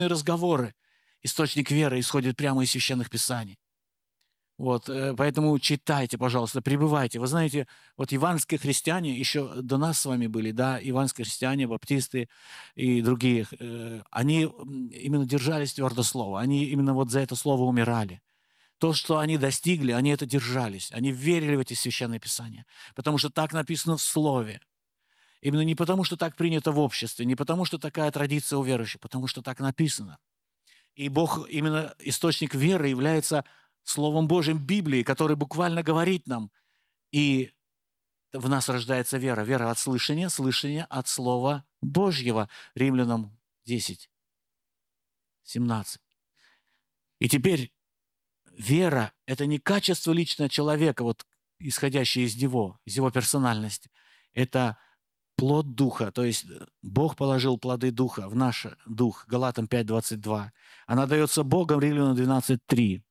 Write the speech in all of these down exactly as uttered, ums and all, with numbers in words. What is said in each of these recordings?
разговоры. Источник веры исходит прямо из Священных Писаний. Вот, э, поэтому читайте, пожалуйста, пребывайте. Вы знаете, вот евангельские христиане еще до нас с вами были, да, евангельские христиане, баптисты и другие, э, они м, именно держались твердо слова, они именно вот за это слово умирали. То, что они достигли, они это держались, они верили в эти Священные Писания, потому что так написано в Слове. Именно не потому, что так принято в обществе, не потому, что такая традиция у верующих, потому что так написано. И Бог, именно источник веры, является Словом Божьим Библии, который буквально говорит нам, и в нас рождается вера. Вера от слышания, слышание от Слова Божьего. Римлянам десять, семнадцать. И теперь вера – это не качество личного человека, вот, исходящее из него, из его персональности. Это плод Духа, то есть Бог положил плоды Духа в наш дух, Галатам пять, двадцать два. Она дается Богом, Римлянам двенадцать, три.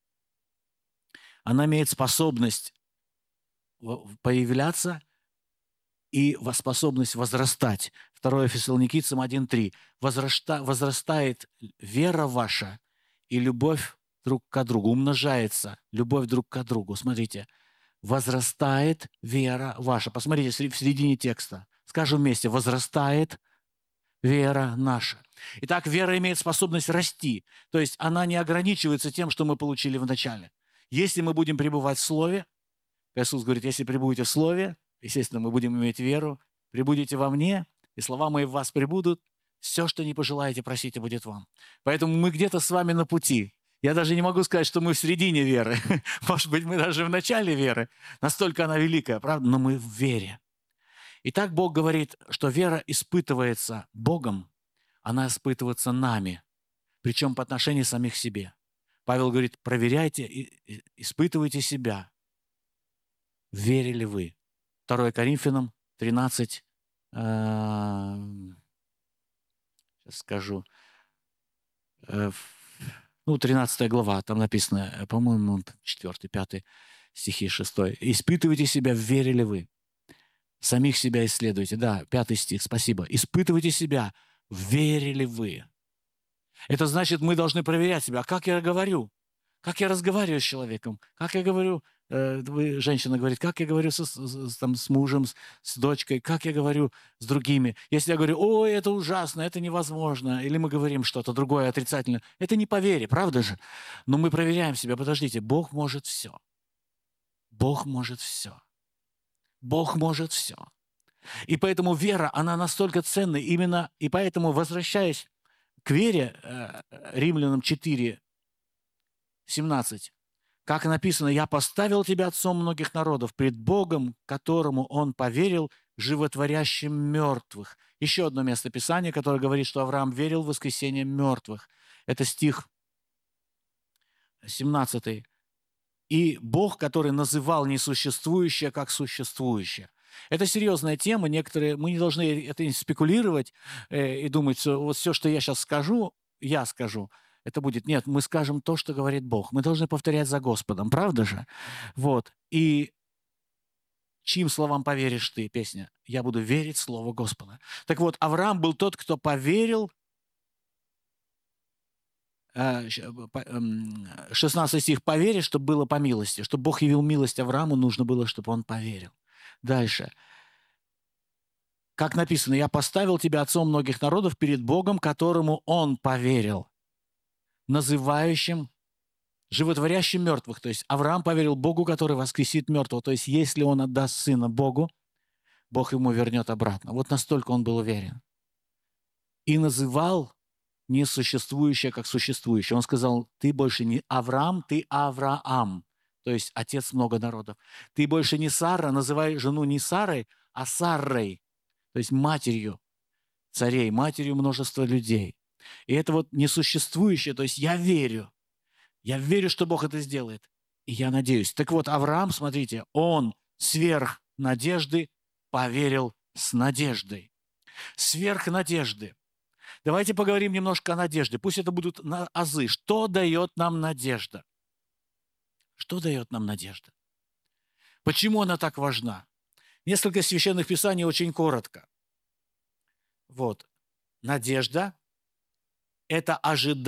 Она имеет способность появляться и способность возрастать. второе Фессалоникийцам один, три. Возраста, возрастает вера ваша и любовь друг к другу, умножается любовь друг к другу. Смотрите, возрастает вера ваша. Посмотрите в середине текста. Скажем вместе, возрастает вера наша. Итак, вера имеет способность расти. То есть она не ограничивается тем, что мы получили в начале. Если мы будем пребывать в Слове, Иисус говорит, если пребудете в Слове, естественно, мы будем иметь веру, пребудете во мне, и слова мои в вас пребудут, все, что не пожелаете, просите, будет вам. Поэтому мы где-то с вами на пути. Я даже не могу сказать, что мы в середине веры. Может быть, мы даже в начале веры. Настолько она великая, правда? Но мы в вере. Итак, Бог говорит, что вера испытывается Богом, она испытывается нами, причем по отношению самих себе. Павел говорит, проверяйте, испытывайте себя. Верили вы? второе Коринфянам тринадцать, э, сейчас скажу, э, ну, тринадцатая глава, там написано, по-моему, четвёртый, пятый стихи, шестой. «Испытывайте себя, верили вы?» Самих себя исследуйте. Да, пятый стих, спасибо. «Испытывайте себя, верили вы?» Это значит, мы должны проверять себя. А как я говорю? Как я разговариваю с человеком? Как я говорю, э, вы, женщина говорит, как я говорю со, с, там, с мужем, с, с дочкой, как я говорю с другими? Если я говорю, ой, это ужасно, это невозможно, или мы говорим что-то другое отрицательное, это не по вере, правда же? Но мы проверяем себя, подождите, Бог может все. Бог может все. Бог может все. И поэтому вера, она настолько ценна, именно, и поэтому, возвращаясь к вере, э, Римлянам четыре, семнадцать. Как написано, «Я поставил тебя отцом многих народов пред Богом, которому он поверил, животворящим мертвых». Еще одно место Писания, которое говорит, что Авраам верил в воскресение мертвых. Это стих семнадцатый. «И Бог, который называл несуществующее как существующее». Это серьезная тема. Некоторые, мы не должны это спекулировать э, и думать, что вот все, что я сейчас скажу, я скажу. Это будет, нет, мы скажем то, что говорит Бог. Мы должны повторять за Господом, правда же? Вот. И чьим словам поверишь ты, песня? Я буду верить в слово Господа. Так вот, Авраам был тот, кто поверил, шестнадцатый стих, поверить, чтобы было по милости. Чтобы Бог явил милость Аврааму, нужно было, чтобы он поверил. Дальше. Как написано, «Я поставил тебя отцом многих народов перед Богом, которому он поверил, называющим животворящим мертвых». То есть Авраам поверил Богу, который воскресит мертвого. То есть если он отдаст сына Богу, Бог ему вернет обратно. Вот настолько он был уверен. И называл несуществующее как существующее. Он сказал, ты больше не Авраам, ты Авраам. То есть отец много народов. Ты больше не Сара, называй жену не Сарой, а Саррой. То есть матерью царей, матерью множества людей. И это вот несуществующее, то есть я верю. Я верю, что Бог это сделает. И я надеюсь. Так вот, Авраам, смотрите, он сверх надежды поверил с надеждой. Сверх надежды. Давайте поговорим немножко о надежде. Пусть это будут азы. Что дает нам надежда? Что дает нам надежда? Почему она так важна? Несколько священных писаний очень коротко. Вот. Надежда – это ожидание